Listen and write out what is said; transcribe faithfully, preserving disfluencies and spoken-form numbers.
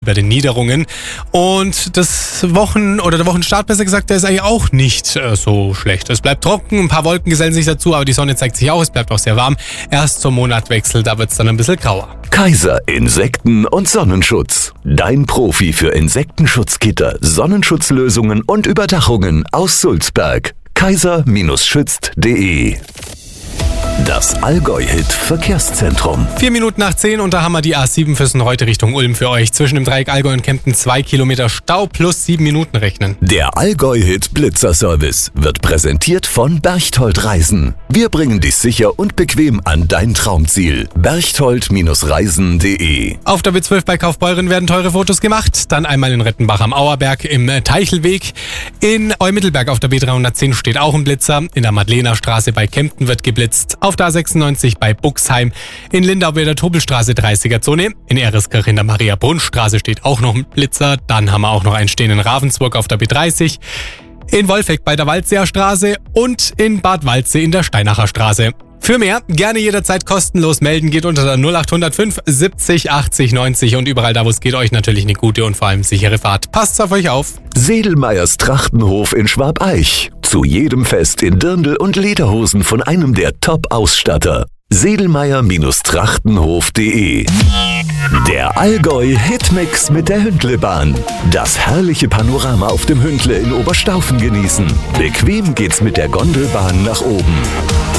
über den Niederungen. Und das Wochen- oder der Wochenstart, besser gesagt, der ist eigentlich auch nicht äh, so schlecht. Es bleibt trocken, ein paar Wolken gesellen sich dazu, aber die Sonne zeigt sich auch, es bleibt auch sehr warm. Erst zum Monatwechsel, da wird es dann ein bisschen grauer. Kaiser Insekten- und Sonnenschutz. Dein Profi für Insektenschutzgitter, Sonnenschutzlösungen und Überdachungen aus Sulzberg. kaiser Schützt punkt de. Das Allgäu-Hit-Verkehrszentrum. Vier Minuten nach zehn und da haben wir die A sieben Füssen heute Richtung Ulm für euch. Zwischen dem Dreieck Allgäu und Kempten zwei Kilometer Stau plus sieben Minuten rechnen. Der Allgäu-Hit-Blitzer-Service wird präsentiert von Berchtold Reisen. Wir bringen dich sicher und bequem an dein Traumziel. berchtold Reisen punkt de. Auf der B zwölf bei Kaufbeuren werden teure Fotos gemacht. Dann einmal in Rettenbach am Auerberg im Teichelweg. In Eumittelberg auf der B dreihundertzehn steht auch ein Blitzer. In der Madlenerstraße bei Kempten wird geblitzt. Auf der A sechsundneunzig bei Buxheim. In Lindau bei der Tobelstraße dreißiger Zone. In Ereskirch in der Maria-Brunn-Straße steht auch noch ein Blitzer. Dann haben wir auch noch einen stehen in Ravensburg auf der B dreißig. In Wolfegg bei der Waldseer Straße und in Bad Waldsee in der Steinacher Straße. Für mehr gerne jederzeit kostenlos melden, geht unter der null acht null fünf siebzig achtzig neunzig und überall da, wo es geht, euch natürlich eine gute und vor allem sichere Fahrt. Passt auf euch auf. Sedelmeyers Trachtenhof in Schwabeich. Zu jedem Fest in Dirndl und Lederhosen von einem der Top-Ausstatter. Sedelmeyer Trachtenhof punkt de. Der Allgäu-Hitmix mit der Hündlebahn. Das herrliche Panorama auf dem Hündle in Oberstaufen genießen. Bequem geht's mit der Gondelbahn nach oben.